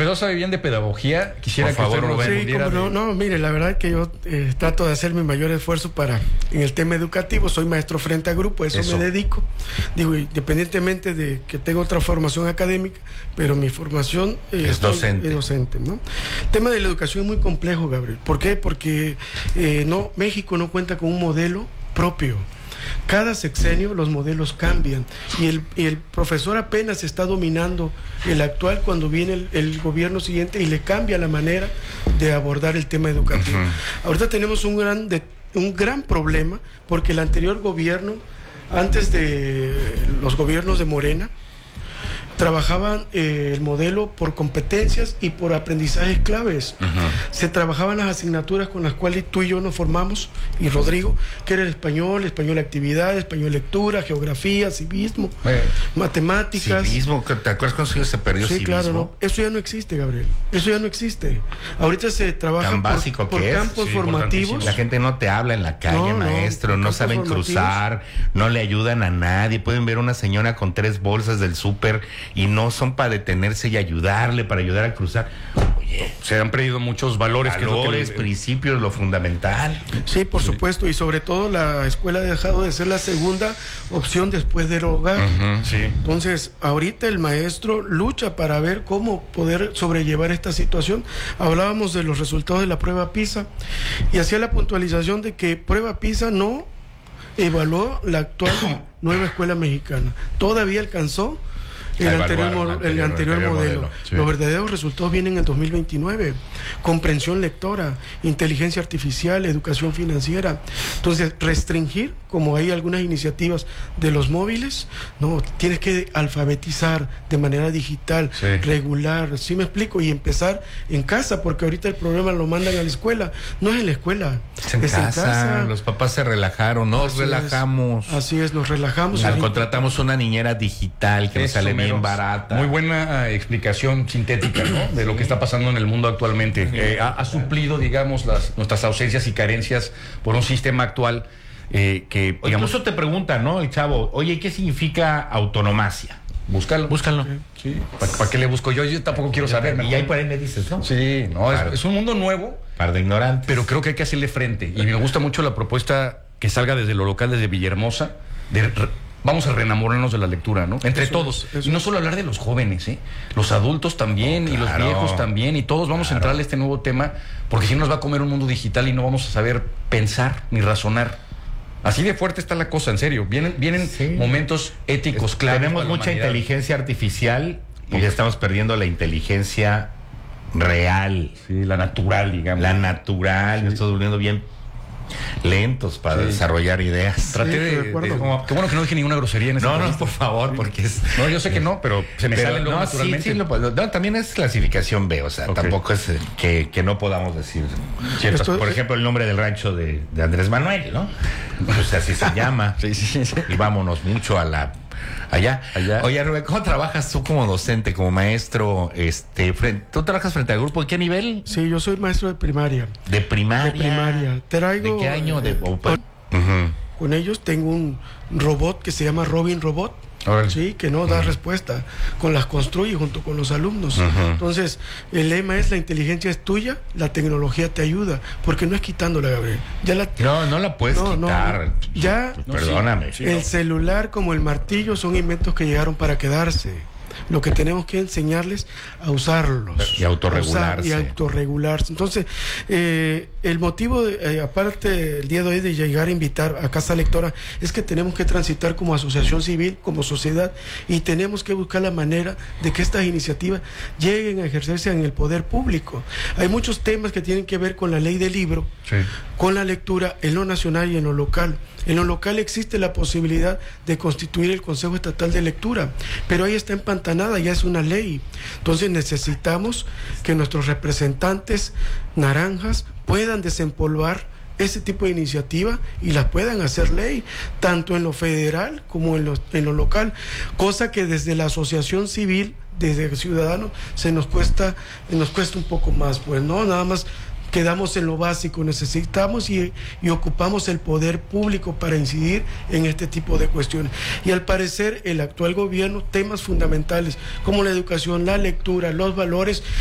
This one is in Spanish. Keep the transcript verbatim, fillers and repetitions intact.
profesor sabe bien de pedagogía, quisiera Por que favor, usted nos Rubén. respondiera Sí, como de- no, no, mire, la verdad es que yo eh, trato de hacer mi mayor esfuerzo para, en el tema educativo, soy maestro frente a grupo, eso, Eso. me dedico, digo, independientemente de que tengo otra formación académica, pero mi formación eh, Es docente. es docente, ¿no? El tema de la educación es muy complejo, Gabriel. ¿Por qué? Porque eh, no, México no cuenta con un modelo propio. Cada sexenio los modelos cambian y el, y el profesor apenas está dominando el actual cuando viene el, el gobierno siguiente y le cambia la manera de abordar el tema educativo. Uh-huh. Ahorita tenemos un gran, de, un gran problema porque el anterior gobierno, antes de los gobiernos de Morena, trabajaban eh, el modelo por competencias y por aprendizajes claves. Uh-huh. Se trabajaban las asignaturas con las cuales tú y yo nos formamos, y Rodrigo, que era el español, español actividad, español lectura, geografía, civismo, eh, matemáticas. Civismo, ¿te acuerdas cuando se perdió sí, civismo? Claro, no. Eso ya no existe, Gabriel. Eso ya no existe. Ahorita se trabaja Tan por, básico por que es. campos Sí, formativos. La gente no te habla en la calle, No, no, maestro, no campos saben formativos. cruzar, no le ayudan a nadie. Pueden ver una señora con tres bolsas del súper y no son para detenerse y ayudarle, para ayudar a cruzar. Oye, se han perdido muchos valores, valores, que es lo que... principios, lo fundamental. Sí, por sí. supuesto, y sobre todo la escuela ha dejado de ser la segunda opción después del hogar. Uh-huh, sí. Entonces, ahorita el maestro lucha para ver cómo poder sobrellevar esta situación. Hablábamos de los resultados de la prueba PISA y hacía la puntualización de que prueba PISA no evaluó la actual nueva escuela mexicana. Todavía alcanzó el anterior, el anterior, el anterior modelo. modelo. Sí. Los verdaderos resultados vienen en el dos mil veintinueve. Comprensión lectora, inteligencia artificial, educación financiera. Entonces, restringir, como hay algunas iniciativas de los móviles, no, tienes que alfabetizar de manera digital, sí. regular, ¿sí me explico? Y empezar en casa, porque ahorita el problema lo mandan a la escuela. No es en la escuela, es en, es casa. en casa. Los papás se relajaron, nos así relajamos. Es, así es, nos relajamos. Al contratamos una niñera digital que nos sale bien barata. Muy buena uh, explicación sintética, ¿no? De lo que está pasando en el mundo actualmente. Eh, ha, ha suplido, digamos, las, nuestras ausencias y carencias por un sistema actual eh, que, digamos... Incluso te pregunta, ¿no? El chavo, oye, ¿qué significa autonomacia? Búscalo. Búscalo. Sí. ¿Para pa qué le busco yo? Yo tampoco quiero saber. Y ahí por ahí me dices, ¿no? Sí, no, claro. es, es un mundo nuevo. Par de ignorantes. Pero creo que hay que hacerle frente. Y me gusta mucho la propuesta que salga desde lo local, desde Villahermosa, de... Vamos a reenamorarnos de la lectura, ¿no? Entre eso todos. Es, y no solo hablar de los jóvenes, ¿eh? Los adultos también, oh, claro, y los viejos también, y todos vamos claro. a entrar a este nuevo tema, porque si no nos va a comer un mundo digital y no vamos a saber pensar ni razonar. Así de fuerte está la cosa, en serio. Vienen, vienen sí. momentos éticos es, claros. Tenemos mucha inteligencia artificial y ya estamos perdiendo la inteligencia real. Sí, la natural, digamos. La natural, sí. Nos estamos volviendo bien lentos para sí. desarrollar ideas. Traté sí, de, de, de como, qué bueno que no dije ninguna grosería en ese No, no, por favor, sí. porque es... No, yo sé que no, pero se me pero, sale luego no, naturalmente. Sí, sí, lo, no, también es clasificación B, o sea, okay. tampoco es que, que no podamos decir ciertas, Esto, por ejemplo, el nombre del rancho de, de Andrés Manuel, ¿no? Pues así se llama. Sí, sí, sí. Y vámonos mucho a la... Allá. Allá. Oye, Rubén, ¿cómo trabajas tú como docente, como maestro? Este, frente, ¿tú trabajas frente al grupo? ¿De qué nivel? Sí, yo soy maestro de primaria. ¿De primaria? De primaria. Traigo, ¿De qué año? De, eh, oh, con, uh-huh. con ellos tengo un robot que se llama Robin Robot. Ahora, sí, que no da uh-huh. respuesta, con las construye junto con los alumnos. Uh-huh. Entonces, el lema es: la inteligencia es tuya, la tecnología te ayuda, porque no es quitándola, Gabriel. Ya la, no, no la puedes no, quitar. No, ya, perdóname. Sí, el celular como el martillo son inventos que llegaron para quedarse. Lo que tenemos que enseñarles a usarlos. Y autorregularse. Y autorregularse. Entonces, eh, el motivo, de, eh, aparte el día de hoy de llegar a invitar a Casa Lectora, es que tenemos que transitar como asociación civil, como sociedad, y tenemos que buscar la manera de que estas iniciativas lleguen a ejercerse en el poder público. Hay muchos temas que tienen que ver con la ley del libro, sí. con la lectura en lo nacional y en lo local. En lo local existe la posibilidad de constituir el Consejo Estatal de Lectura, pero ahí está empantanada, ya es una ley. Entonces necesitamos que nuestros representantes naranjas puedan desempolvar ese tipo de iniciativa y las puedan hacer ley, tanto en lo federal como en lo, en lo local, cosa que desde la asociación civil, desde Ciudadanos, se nos cuesta, nos cuesta un poco más, pues no, nada más quedamos en lo básico, necesitamos y, y ocupamos el poder público para incidir en este tipo de cuestiones. Y al parecer el actual gobierno, temas fundamentales como la educación, la lectura, los valores,